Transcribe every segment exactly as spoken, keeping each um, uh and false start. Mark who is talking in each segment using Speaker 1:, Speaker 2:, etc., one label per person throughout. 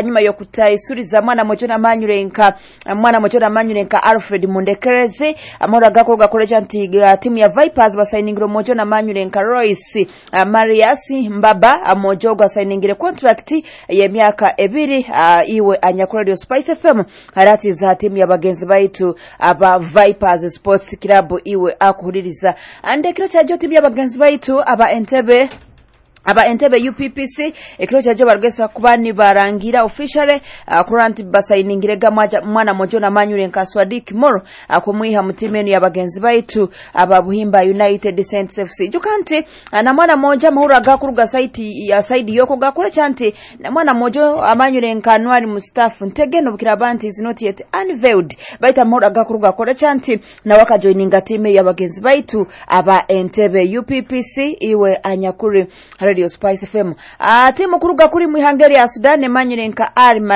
Speaker 1: anyuma yo kutayisuriza mwana mojona manyurenka mwana mojona manyurenka Alfred Mundekereze amahoro agakuru gakoreja nti timu ya Vipers basayiningiro mojona manyurenka Royce uh, Marias Mbaba amojo gasayiningire contract ya myaka ebiri uh, iwe anyakuru Radio Spice F M harati za timu ya bagenzi baitu aba Vipers Sports Club iwe akuhuririza ande kiro cha timu ya bagenzi baitu aba Entebbe aba Entebbe U P P C ekiro chajo bargesa kubani barangira officially uh, kuranti basayiningirega mwana mojona manyurenka Swadik Moro akumwiha mutimenu ya bagenzi baitu aba Buhimba United Saints F C jukanti uh, na mwana moja mahura gakuru ga site ya side yoko gakore chanti na mwana mojo amanyurenka Anwar Mustafa Ntegeno bukirabanti is not yet unveiled baita mahura gakuru gakore chanti na waka joininga time ya bagenzi baitu aba Entebbe U P P C iwe anyakuri Radio Spice F M. Uh, timu kuruga kuri mu Hungary ya Sudan manyurenka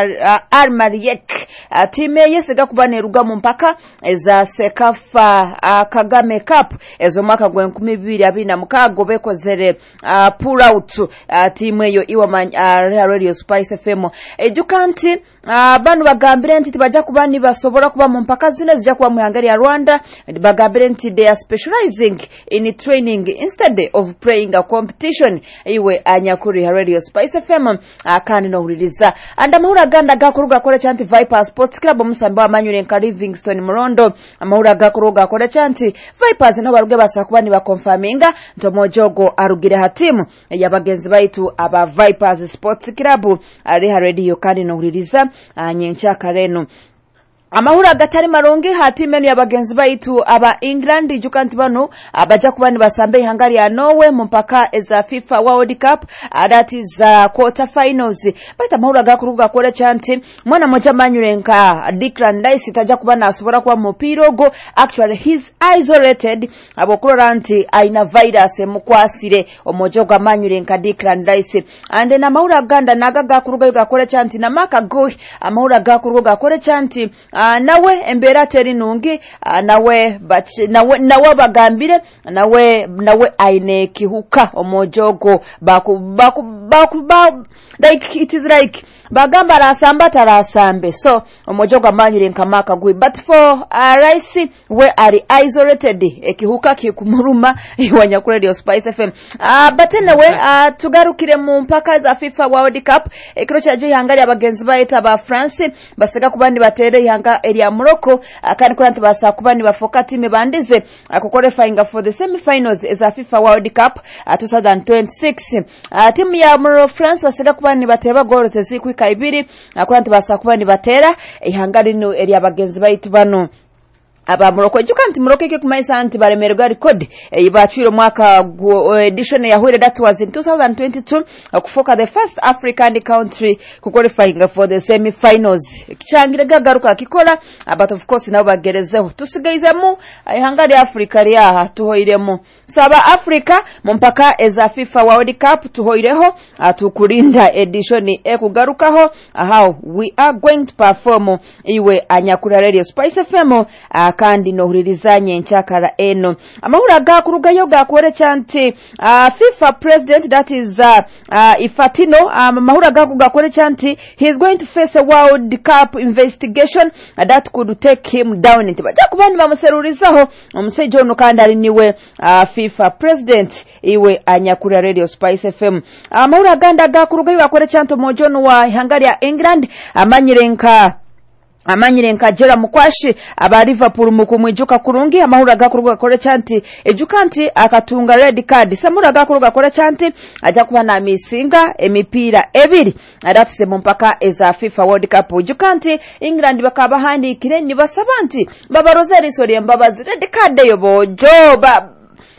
Speaker 1: Armariek uh, uh, time yesega kubane ruga mu mpaka za Sekafa uh, Kagame Cup ezo maka gwa nkumi bibiri abiri na mukago bekozere uh, pull out uh, timu eyo iwa man, uh, Radio Spice F M. Ejukanti uh, banu bagambire nti baja kubani basobora kuba mu mpaka zine zija kuba mu Hungary ya Rwanda bagambire nti they are specializing in training instead of playing a competition iwe anyakuri ya Radio Spice F M akandi no huliriza anda mahura ganda gakuruga kore chanti Vipers Sports Club musamba amanyurenka Livingstone Murondo amahura gakuruga kore chanti Vipers no baruge basakubani ba confirminga ntomojogo arugire hatimu ya bagenzi baitu aba Vipers Sports Club ari ha radio kandi no huliriza anyencha kareno amahura gatari maronge hati menu ya bagenzi baitu aba England jukanti bano abaja kubani basambe Hungary ya Norway mpaka eza FIFA World Cup adati za quarter finals baita mahura gakuruga kore chanti mwana moja manyurenka Declan Rice taja kubana asobora kwa mupirogo actually he's isolated abokuranti aina virus mukwasire omojoga manyurenka Declan Rice ande na mahura ganda naga gakuruga gakore chanti na maka go amahura gakuruga kore chanti Uh, nawe embera teri nungi uh, nawe bachi, nawe nawe bagambire nawe nawe aine kihuka omojogo baku baku baku ba, like it is like bagamba rasamba tarasambe so omojogo amanyire nkamaka gwe but for uh, Rice we are isolated ekihuka kikumuruma iwanya kuri Radio Spice F M uh, but anyway uh, tugarukire mu mpaka za FIFA World Cup ekiro cyaje Hungary abagenzi baita ba France basega kubandi batere Hanga area Morocco akandi kuranti basa kubani bafoka time bandize akuqualifying for the semi-finals za FIFA World Cup uh, twenty twenty-six uh, timu ya Morocco France basega kubani bateba goal zesiku ikayibiri akuranti basa kubani batera Hungary no area bagenzi baitu bano aba Morocco jukanti Morocco ike kumaisa anti baremerwa record ibachiro mwaka edition ya huile that was in twenty twenty-two kufoka the first African country ku qualifying for the semi finals kichangire gagaruka kikola but of course nabo bagerezeho tusigaizemu Hungary Africa lya tuhoiremo saba Africa mpaka eza FIFA World Cup tuhoireho atukurinda edition e kugarukaho how we are going to perform iwe anyakura Radio Spice F M kandi no hulirizanye nchakara eno amahura gakuruga yoga kwere chanti uh, FIFA president that is uh, uh, Ifatino um, amahura gakuruga kwere chanti he is going to face a World Cup investigation uh, that could take him down nti baja kubani bamuserurizaho omusejo no kandi ari niwe uh, FIFA president iwe anyakura Radio Spice F M amahura ganda gakuruga yoga kwere chanti mojono wa Hungary ya England amanyirenka amanyire nkajera mukwashi aba Liverpool mukumwijuka kurungi amahura gakuruga kore chanti ejukanti akatunga red card samura gakuruga kore chanti aja kuba na misinga emipira ebiri adatse mpaka eza FIFA World Cup ejukanti England bakaba handi kireni basabanti baba Rosary sori mbabazi red card yobojo ba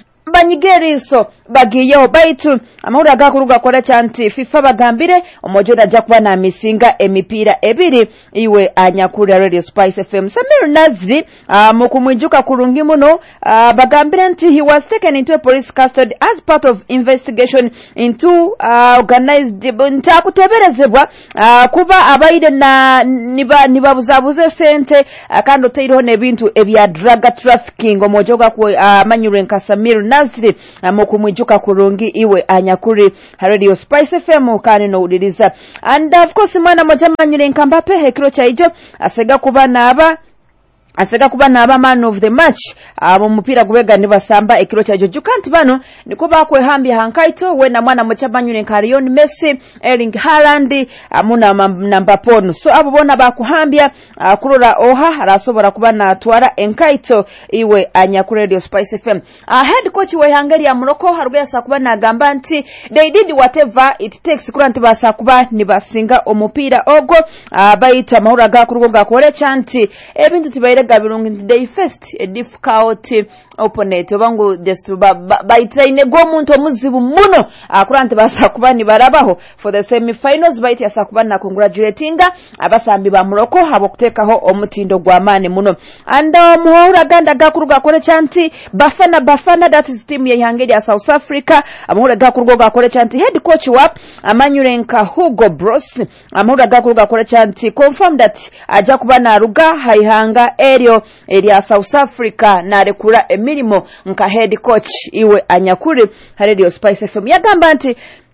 Speaker 1: banyigeriso bagiyeho baitu amahura gakuruga kora chanti FIFA bagambire omojona aja kuba na misinga emipira ebiri iwe anyakura Radio Spice F M Samir Nazi uh, mukumwijuka kurungi muno uh, bagambire nti he was taken into a police custody as part of investigation into uh, organized nta kuteberezebwa uh, kuba abaide na niba nibabuzabuze sente uh, kandi oteiroho nebintu ebya drug trafficking omojoga ku uh, manyurenka Samir Nazi Nazri mu kumwijuka kurungi iwe anyakuri Radio Spice F M kandi no udiriza. And of course mwana moja Manyulenka Mbappe hekiro chaijo asega kuba naba asega kuba naba man of the match abo mupira gubega nibasamba ekiro chajo jukanti bano niko bakwe hambi hankaito we na mwana moja Manyulenka Lionel Messi Erling Haaland amuna Mbappe so abo bona bakuhambia kurora oha arasobora kuba natwara enkaito iwe anyakuri Radio Spice F M. Uh, head coach we Hungary ya Morocco harugya sakuba na gamba nti they did whatever it takes kuranti basakuba nibasinga omupira ogo uh, bayita mahura ga kurugo ga kole chanti ebintu tibaire gabirungi they faced a difficult opponent obangu just bayita ine go muntu omuzibu muno uh, kuranti basakuba nibarabaho for the semi-finals bayita yasakuba na congratulatinga abasambi ba Morocco habo kutekaho omutindo gwa mane muno and uh, muhura ganda ga kurugo kole chanti Bafana Bafana that is team ya Hungary ya South Africa amahura ga kurugo ga kole chanti head coach wa Manyulenka Hugo Bros amahura ga kurugo kole chanti confirm that aja kuba na ruga haihanga area area South Africa na rekura emirimo nka head coach iwe anyakuri Radio Spice F M yagamba nti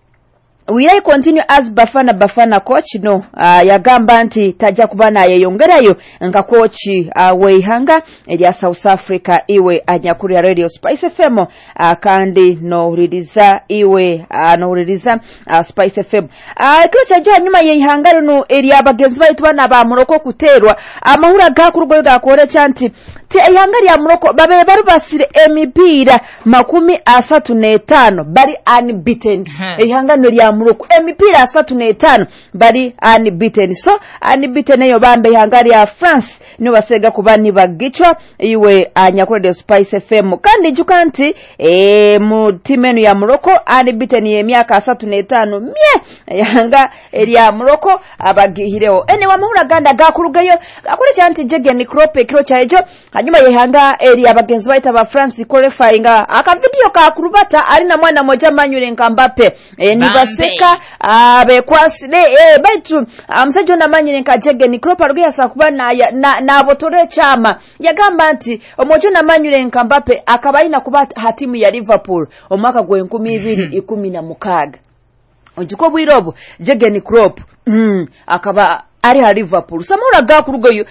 Speaker 1: will I continue as Bafana Bafana coach? No. Uh, yagamba nti tajja kubana yeyongerayo nga coach uh, weihanga ya South Africa iwe anyakuri Radio Spice F M uh, kandi no release iwe uh, no release uh, Spice F M. Uh, kyo chajo nyuma yeihanga no area bagenzi baitu bana ba Morocco kuterwa amahura ga kurugo ga kore chanti te eihanga ya Morocco babe baru basire emipira makumi asatu n'etaano bari unbeaten eihanga no lya Morocco emipira asatu n'etaano bari unbeaten so unbeaten eyo bambe ihanga ya France ni basega kubani bagichwa iwe anyakuri Radio Spice F M kandi jukanti e mu timenu ya Morocco unbeaten ye myaka asatu n'etaano mye ihanga ya Morocco abagihireo ene wamahura ganda gakurugayo akuri chanti Jurgen Klopp ekiro chaejo hanyuma yehanga eri abagenzi baita ba France qualifying aka video ka kurubata ari na mwana moja Manyulenka Mbappe e, nibaseka abe kwasile e baitu amsajo na Manyulenka Jurgen Klopp arugya sakuba na na, na abotore chama yagamba nti omojo na Manyulenka Mbappe akabaina kuba hatimu ya Liverpool omwaka gwe nkumi ibiri ikumi na mukaga ojuko bwirobo Jurgen Klopp mm, akaba ari ha Liverpool samura ga kurugoyo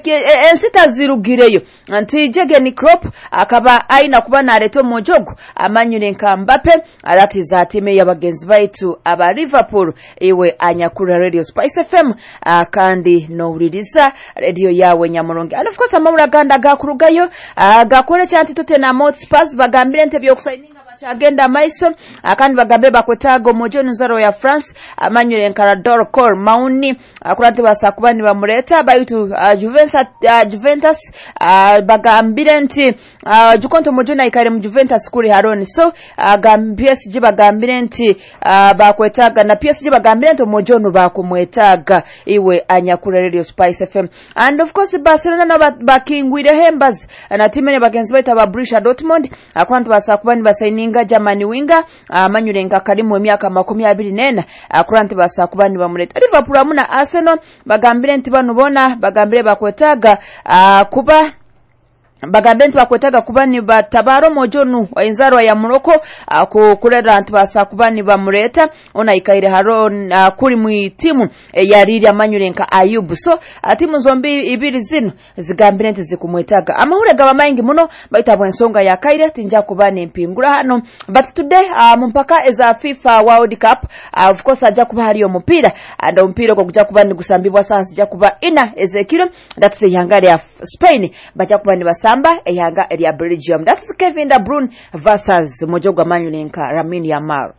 Speaker 1: ensita zirugireyo anti Jurgen Klopp akaba aina kuba na reto mojogo Manyulenka Mbappe that is atime yabagenzi baitu aba Liverpool iwe anyakura Radio Spice F M kandi no release radio yawe nyamuronge and of course amura ganda ga kurugayo gakore chanti Tottenham Hotspur bagambire ntebyo okusaininga agenda maiso akandi bagabe bakwetago mojo nzaro ya France Manyulenka Rador Col Mauni akurati basakubani bamureta baitu uh, Juventus uh, Juventus uh, bagambire nti uh, jukonto mojo na ikare mu Juventus kuri haroni so uh, gam P S G bagambire nti uh, bakwetaga na P S G bagambire nti mojo no bakumwetaga iwe anyakura Radio Spice F M and of course Barcelona na bakingwire hembas na timu bagenzi baita ba Borussia Dortmund akurati basakubani basaini Winga Germany winga uh, Manyulenka karimu myaka makumi abiri nena akuranti basakubani bamureta Liverpool amuna Arsenal bagambire nti bano bona bagambire bakwetaga uh, kuba bagabenti bakwetaga kubani batabaro mojonu enzaro ya Morocco uh, kurera nti basakubani bamureta ona ikaire haro uh, kuri mu timu e, ya Liria Manyulenka Ayubu so uh, timu zombi ibiri zino zigambire nti zikumwetaga amahure gaba maingi muno baitabwa ensonga ya kaire tinja kubani mpingura hano but today uh, mpaka eza FIFA World Cup uh, of course aja kuba hariyo mupira and mpira ko kuja kubani gusambibwa sasa sija kuba ina ezekiro that's ihangari ya Spain baja kubani basa Amba ehanga area Belgium that's Kevin De Bruyne versus Mojogo Manyulenka Lamine Yamal.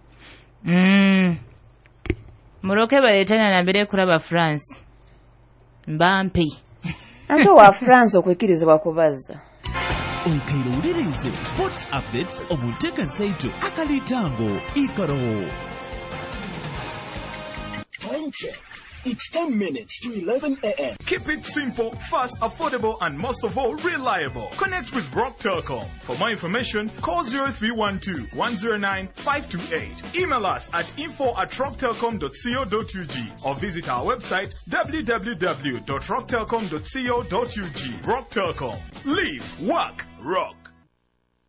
Speaker 2: Mm. Morocco baletana na mbere kuraba France. Mbappe.
Speaker 1: Ando wa France okwekiriza bakubaza.
Speaker 3: Onkairo ulirize sports updates omuteka saito akalitango ikaro.
Speaker 4: Time check. It's ten minutes to eleven a m
Speaker 5: Keep it simple, fast, affordable, and most of all, reliable. Connect with Rock Telecom. For more information, call zero three one two, one zero nine, five two eight. Email us at info at rock telecom dot co dot u g or visit our website w w w dot rock telecom dot co dot u g. Rock Telecom. Live, work, rock.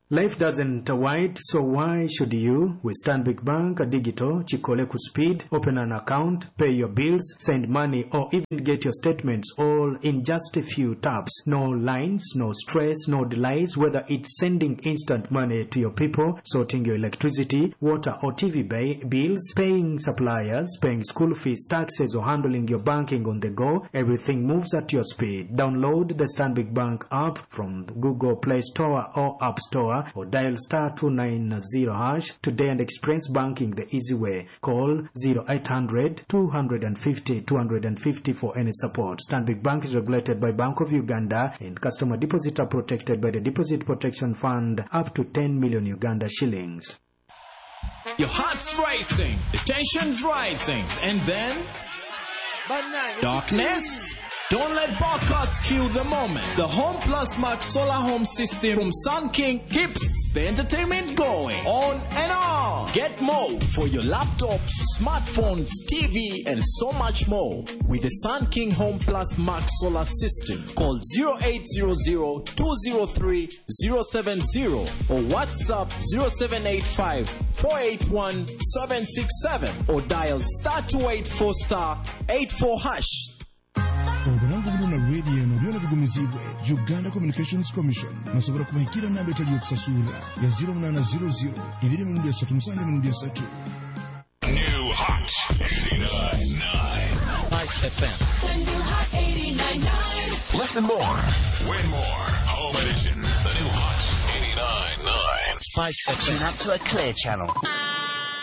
Speaker 6: Life doesn't wait, so why should you? With Stanbic Bank Digital, Chikole ku speed, open an account, pay your bills, send money, or even get your statements all in just a few taps. No lines, no stress, no delays, whether it's sending instant money to your people, sorting your electricity, water or T V bay, bills, paying suppliers, paying school fees, taxes, or handling your banking on the go. Everything moves at your speed. Download the Stanbic Bank app from Google Play Store or App Store, or dial star two nine zero hash today and experience banking the easy way. Call zero eight hundred two fifty two fifty for any support. Stanbic Bank is regulated by Bank of Uganda, and customer deposits are protected by the Deposit Protection Fund up to ten million Uganda shillings.
Speaker 3: Your heart's racing, the tension's rising, and then darkness? Don't let bar cards kill the moment. The Home Plus Max Solar Home System from Sun King keeps the entertainment going on and on. Get more for your laptops, smartphones, T V, and so much more with the Sun King Home Plus Max Solar System. Call zero eight zero zero two zero three zero seven zero or WhatsApp zero seven eight five four eight one seven six seven or dial star two eight four star eight four hash.
Speaker 7: Obulangu buno na radio eno byona bigumizibwe Uganda Communications Commission nasobola kubahikira namba etali yokusasula ya zero nine zero zero ibiri mu ndesatu musanga mu ndesatu.
Speaker 8: New Hot eighty-nine point nine Spice F M. The new Hot eighty-nine point nine. Listen more, win more. Home edition. The new Hot eighty-nine point nine Spice F M.
Speaker 9: Tune up to a clear channel.